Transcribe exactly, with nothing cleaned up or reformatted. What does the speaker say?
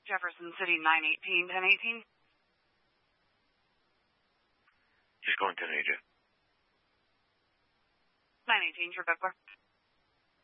Jefferson City, nine eighteen, ten eighteen. Just going ten eighteen. nine eighteen, Tribeckler.